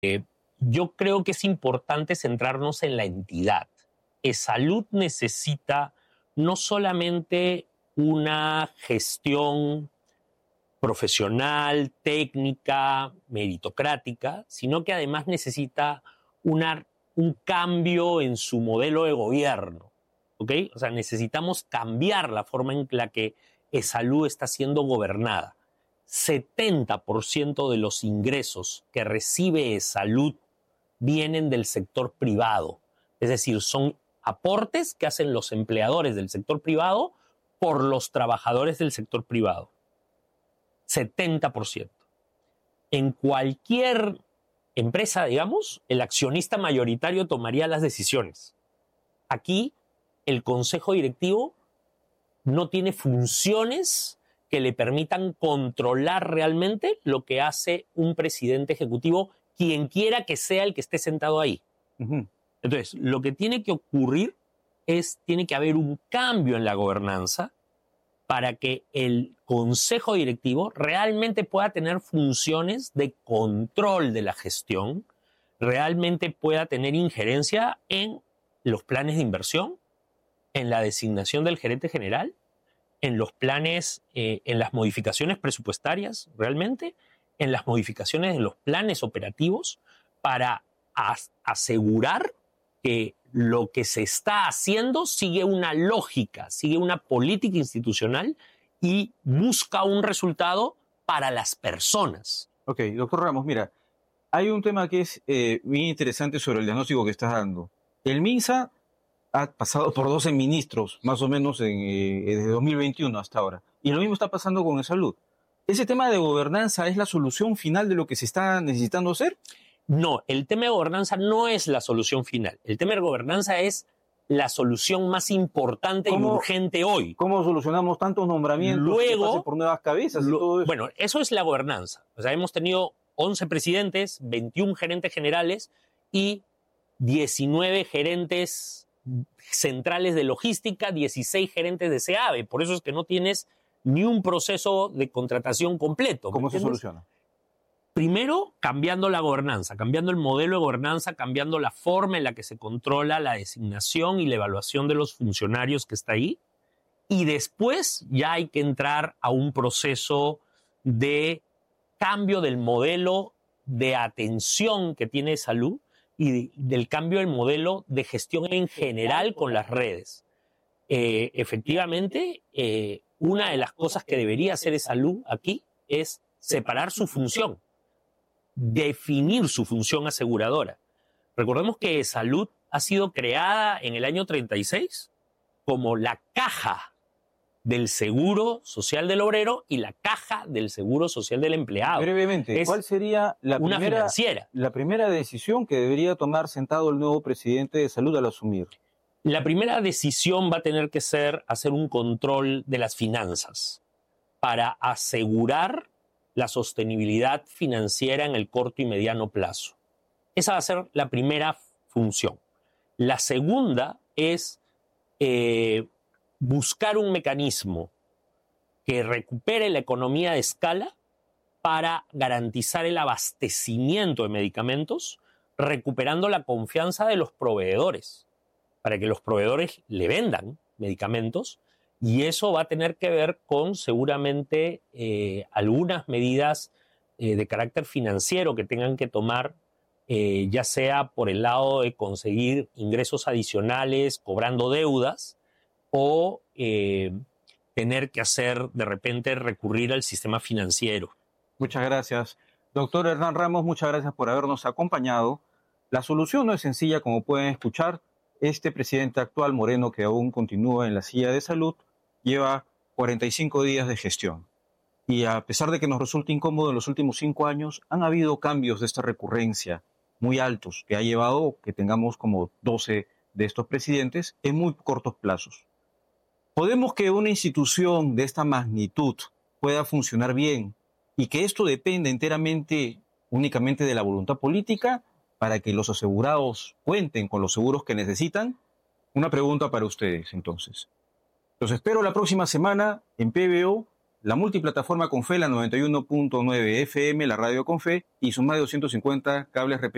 Yo creo que es importante centrarnos en la entidad. Salud necesita no solamente una gestión profesional, técnica, meritocrática, sino que además necesita un cambio en su modelo de gobierno. ¿Ok? O sea, necesitamos cambiar la forma en la que Salud está siendo gobernada. 70% de los ingresos que recibe Salud vienen del sector privado. Es decir, son aportes que hacen los empleadores del sector privado por los trabajadores del sector privado. 70%. En cualquier empresa, digamos, el accionista mayoritario tomaría las decisiones. Aquí, el consejo directivo no tiene funciones que le permitan controlar realmente lo que hace un presidente ejecutivo, quien quiera que sea el que esté sentado ahí. Uh-huh. Entonces, lo que tiene que ocurrir tiene que haber un cambio en la gobernanza para que el consejo directivo realmente pueda tener funciones de control de la gestión, realmente pueda tener injerencia en los planes de inversión, en la designación del gerente general, en los planes, en las modificaciones presupuestarias, realmente, en las modificaciones de los planes operativos, para asegurar que lo que se está haciendo sigue una lógica, sigue una política institucional y busca un resultado para las personas. Ok, doctor Ramos, mira, hay un tema que es bien interesante sobre el diagnóstico que estás dando. El MINSA ha pasado por 12 ministros, más o menos, desde 2021 hasta ahora. Y lo mismo está pasando con el salud. ¿Ese tema de gobernanza es la solución final de lo que se está necesitando hacer? No, el tema de gobernanza no es la solución final. El tema de gobernanza es la solución más importante y urgente hoy. ¿Cómo solucionamos tantos nombramientos luego, por nuevas cabezas y todo eso? Bueno, eso es la gobernanza. O sea, hemos tenido 11 presidentes, 21 gerentes generales y 19 gerentes centrales de logística, 16 gerentes de SEAVE. Por eso es que no tienes ni un proceso de contratación completo. ¿Cómo se soluciona? Primero, cambiando la gobernanza, cambiando el modelo de gobernanza, cambiando la forma en la que se controla la designación y la evaluación de los funcionarios que está ahí. Y después ya hay que entrar a un proceso de cambio del modelo de atención que tiene salud y del cambio del modelo de gestión en general con las redes. Efectivamente, una de las cosas que debería hacer salud aquí es separar su función, definir su función aseguradora. Recordemos que Salud ha sido creada en el año 36 como la caja del Seguro Social del Obrero y la caja del Seguro Social del Empleado. Brevemente, ¿cuál sería la primera decisión que debería tomar sentado el nuevo presidente de Salud al asumir? La primera decisión va a tener que ser hacer un control de las finanzas para asegurar la sostenibilidad financiera en el corto y mediano plazo. Esa va a ser la primera función. La segunda es buscar un mecanismo que recupere la economía de escala para garantizar el abastecimiento de medicamentos, recuperando la confianza de los proveedores, para que los proveedores le vendan medicamentos. Y eso va a tener que ver con seguramente algunas medidas de carácter financiero que tengan que tomar, ya sea por el lado de conseguir ingresos adicionales cobrando deudas o tener que hacer de repente recurrir al sistema financiero. Muchas gracias. Doctor Hernán Ramos, muchas gracias por habernos acompañado. La solución no es sencilla, como pueden escuchar. Este presidente actual, Moreno, que aún continúa en la silla de salud, lleva 45 días de gestión. Y a pesar de que nos resulte incómodo en los últimos 5 años, han habido cambios de esta recurrencia muy altos que ha llevado que tengamos como 12 de estos presidentes en muy cortos plazos. ¿Podemos que una institución de esta magnitud pueda funcionar bien y que esto dependa únicamente de la voluntad política para que los asegurados cuenten con los seguros que necesitan? Una pregunta para ustedes, entonces. Los espero la próxima semana en PBO, la multiplataforma Confe, la 91.9 FM, la radio Confe y sus más de 250 cables repetidos.